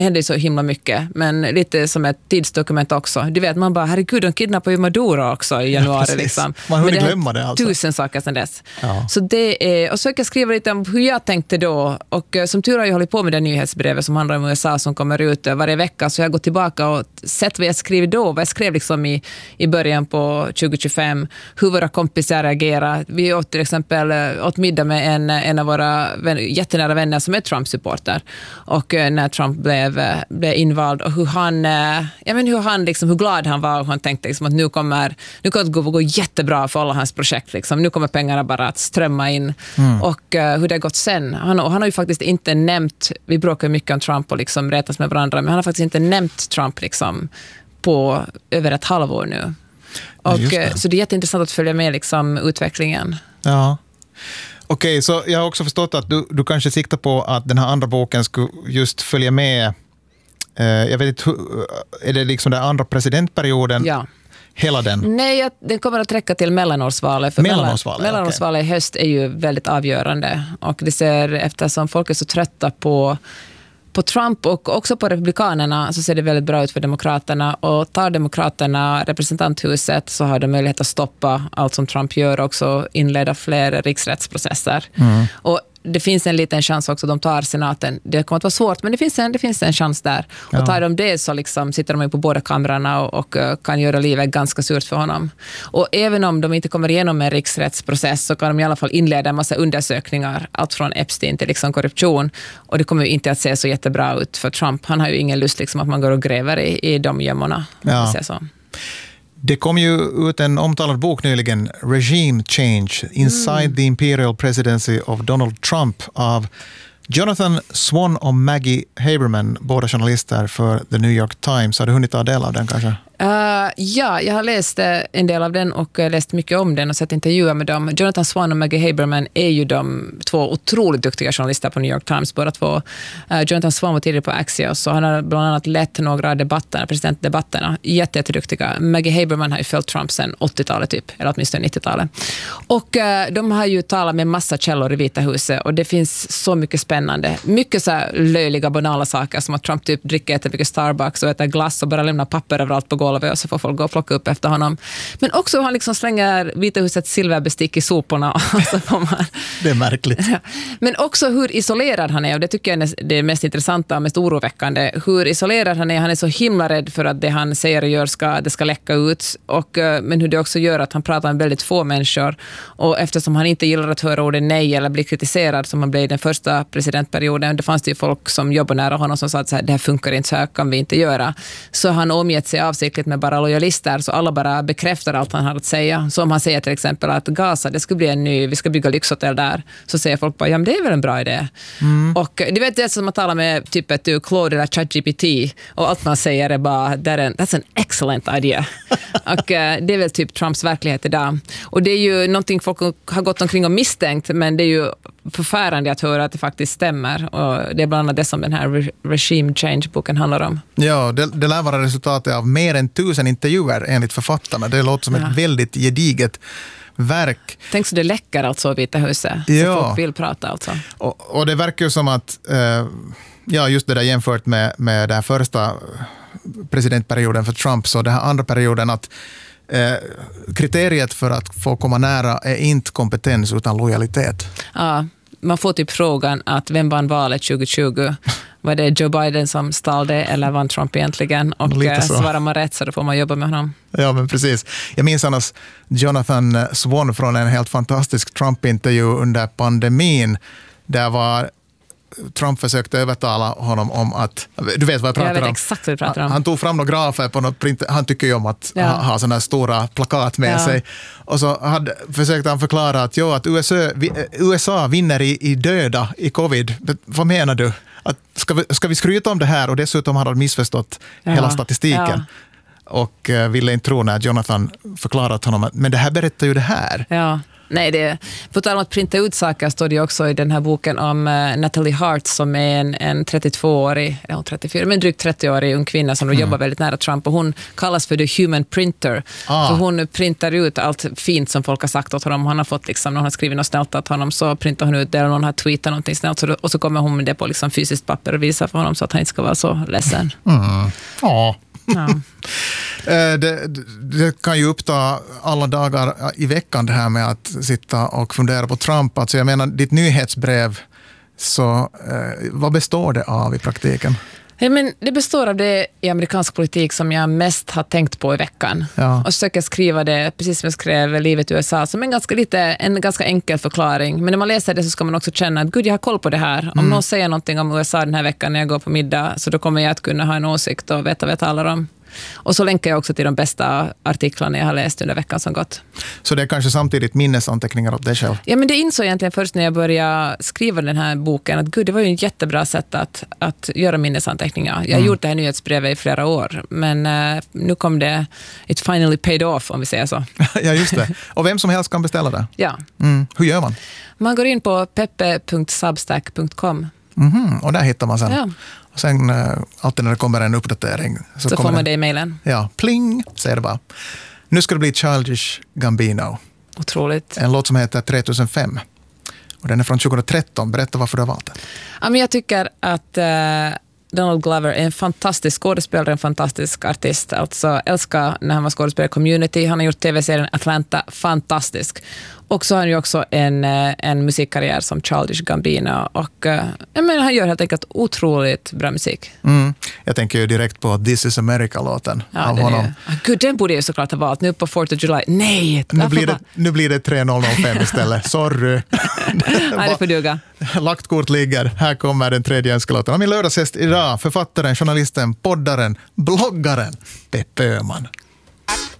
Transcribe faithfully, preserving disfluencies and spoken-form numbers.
händer så himla mycket, men lite som ett tidsdokument också. Du vet, man bara, herregud, de kidnappade ju Maduro också i januari. Ja, liksom. Man hade glömma det alltså. Tusen saker sedan dess. Ja. Så det är, och så ska jag skriva lite om hur jag tänkte då, och som tur har jag hållit på med det nyhetsbrevet som handlar om U S A som kommer ut varje vecka, så jag har gått tillbaka och sett vad jag skrev då, vad jag skrev liksom i, i början på tjugo tjugofem, hur våra kompisar reagerar. Vi åt till exempel åt middag med en, en av våra vänner, jättenära vänner som är Trump-supporter, och när Trump blev blev invald, och hur han jag men hur han liksom, hur glad han var, och han tänkte liksom att nu kommer nu kommer det gå, gå jättebra för alla hans projekt liksom. Nu kommer pengarna bara att strömma in. Mm. Och uh, hur det har gått sen. Han, och han har ju faktiskt inte nämnt, vi bråkar mycket om Trump och liksom rätas med varandra, men han har faktiskt inte nämnt Trump liksom på över ett halvår nu. Och det. Så det är jätteintressant att följa med liksom utvecklingen. Ja. Okej, okay, så jag har också förstått att du, du kanske siktar på att den här andra boken skulle just följa med, eh, jag vet inte, är det liksom den andra presidentperioden? Ja. Hela den? Nej, den kommer att räcka till mellanårsvalet. För mellanårsvalet, mellanårsvalet okay. I höst är ju väldigt avgörande. Och det ser, eftersom folk är så trötta på på Trump och också på republikanerna, så ser det väldigt bra ut för demokraterna, och tar demokraterna representanthuset så har de möjlighet att stoppa allt som Trump gör och också inleda fler riksrättsprocesser. Mm. Och det finns en liten chans också att de tar senaten. Det kommer att vara svårt, men det finns en, det finns en chans där. Ja. Och tar de det så liksom sitter de på båda kamrarna och, och uh, kan göra livet ganska surt för honom. Och även om de inte kommer igenom en riksrättsprocess så kan de i alla fall inleda en massa undersökningar. Allt från Epstein till liksom korruption. Och det kommer ju inte att se så jättebra ut för Trump. Han har ju ingen lust liksom att man går och gräver i, i de gömmorna. Ja. Så. Det kom ju ut en omtalad bok nyligen, Regime Change, Inside mm. the Imperial Presidency of Donald Trump, av Jonathan Swan och Maggie Haberman, båda journalister för The New York Times. Har du hunnit ta del av den kanske? Uh, ja, jag har läst en del av den och läst mycket om den och sett intervjuer med dem. Jonathan Swan och Maggie Haberman är ju de två otroligt duktiga journalister på New York Times, båda två. Uh, Jonathan Swan var tidigare på Axios, och han har bland annat lett några debatter, presidentdebatterna. Jätte, jätteduktiga. Maggie Haberman har ju följt Trump sedan åttiotalet typ, eller åtminstone nittiotalet. Och uh, de har ju talat med massa källor i Vita huset, och det finns så mycket spännande. Mycket så här löjliga, banala saker, som att Trump typ dricker jättemycket Starbucks och äter glass och bara lämnar papper överallt på golvet, och så får folk gå och plocka upp efter honom. Men också hur han liksom slänger Vita husets silverbestick i soporna. Och så får man... Det är märkligt. Men också hur isolerad han är, och det tycker jag är det mest intressanta och mest oroväckande. Hur isolerad han är, han är så himla rädd för att det han säger och gör ska, det ska läcka ut. Och, men hur det också gör att han pratar med väldigt få människor. Och eftersom han inte gillar att höra ordet nej eller bli kritiserad, som han blev i den första presidentperioden, det fanns det ju folk som jobbar nära honom som sa att så här, det här funkar inte, så här kan vi inte göra. Så han omgett sig avsiktligt med bara lojalister, så alla bara bekräftar allt han har att säga. Så om han säger till exempel att Gaza, det ska bli en ny, vi ska bygga lyxhotell där, så säger folk bara, ja men det är väl en bra idé. Mm. Och du vet, det är som att tala med typ ett Claude eller ChatGPT, och allt man säger är bara, that's an excellent idea. Och uh, det är väl typ Trumps verklighet idag. Och det är ju någonting folk har gått omkring och misstänkt, men det är ju förfärande att höra att det faktiskt stämmer. Och det är bland annat det som den här Re- Regime Change-boken handlar om. Ja, det, det lär vara resultatet av mer än tusen intervjuer enligt författarna. Det låter som ja. ett väldigt gediget verk. Tänk så det läcker alltså i Vita huset. Ja. Så folk vill prata alltså. Och, och det verkar ju som att eh, ja, just det där jämfört med, med den första presidentperioden för Trump, så den här andra perioden, att eh, kriteriet för att få komma nära är inte kompetens utan lojalitet. Ja, man får typ frågan att vem vann valet tjugo tjugo? Var det Joe Biden som stal det, eller vann Trump egentligen? Och svarar man rätt så då får man jobba med honom. Ja, men precis. Jag minns annars Jonathan Swan från en helt fantastisk Trump-intervju under pandemin. Där var Trump försökte övertala honom om att, du vet vad jag pratar jag vet om. Exakt vad du pratar om. Han tog fram några grafer på något print. Han tycker ju om att ja. ha, ha sådana här stora plakat med ja. sig. Och så hade, försökte han förklara att, jo, att U S A, U S A vinner i, i döda i covid. Vad menar du? Att ska, vi, ska vi skryta om det här? Och dessutom hade han missförstått ja. hela statistiken. Ja. Och uh, ville inte tro när Jonathan förklarat honom att men det här berättar ju det här. Ja. Nej, det, på tal om att printa ut saker står det också i den här boken om uh, Natalie Hart som är en, en trettiotvåårig, eller trettiofyra, men drygt trettioårig ung kvinna som mm. jobbar väldigt nära Trump, och hon kallas för the human printer. Ah. För hon printar ut allt fint som folk har sagt åt honom. Han har fått liksom, när hon har skrivit något snällt åt honom så printar hon ut det, eller någon har tweetat någonting snällt så, och så kommer hon med det på liksom fysiskt papper och visar för honom så att han inte ska vara så ledsen. Mm. Ja. Ja. Det, det kan ju uppta alla dagar i veckan det här med att sitta och fundera på Trump. Alltså jag menar, ditt nyhetsbrev, så eh, vad består det av i praktiken? Ja, men det består av det i amerikansk politik som jag mest har tänkt på i veckan. Ja. Och försöker skriva det, precis som jag skrev Livet i U S A, som en ganska, lite, en ganska enkel förklaring. Men när man läser det så ska man också känna att gud, jag har koll på det här. Om mm. någon säger någonting om U S A den här veckan när jag går på middag, så då kommer jag att kunna ha en åsikt och veta vad jag talar om. Och så länkar jag också till de bästa artiklarna jag har läst under veckan som gått. Så det är kanske samtidigt minnesanteckningar åt dig själv? Ja, men det insåg jag egentligen först när jag började skriva den här boken. Att gud, det var ju ett jättebra sätt att, att göra minnesanteckningar. Jag har mm. gjort det här nyhetsbrevet i flera år. Men uh, nu kom det, it finally paid off, om vi säger så. Ja, just det. Och vem som helst kan beställa det? Ja. Mm. Hur gör man? Man går in på peppe punkt substack punkt com. Mm-hmm. Och där hittar man sen. Ja. Och sen uh, alltid när det kommer en uppdatering så, så kommer får man det, det i mejlen. Ja, pling, säger det bara. Nu ska det bli Childish Gambino. Otroligt. En låt som heter tre tusen fem. Och den är från tjugohundratretton. Berätta varför du har valt den. Ja, men jag tycker att uh, Donald Glover är en fantastisk skådespelare, en fantastisk artist. Alltså älskar när han var skådespelare i Community. Han har gjort tv-serien Atlanta, fantastisk. Och så har han ju också en, en musikkarriär som Childish Gambino. Och jag menar, han gör helt enkelt otroligt bra musik. Mm. Jag tänker ju direkt på This is America-låten ja, av honom. Är, gud, den borde jag ju såklart ha valt. Nu på fourth of July. Nej! Nu blir, det, nu blir det tre noll noll fem istället. Sorry. Nej, det får duga. Lagt kort ligger. Här kommer den tredje önskelåten. Min lördagsgäst idag, författaren, journalisten, poddaren, bloggaren, Peppe Öhman.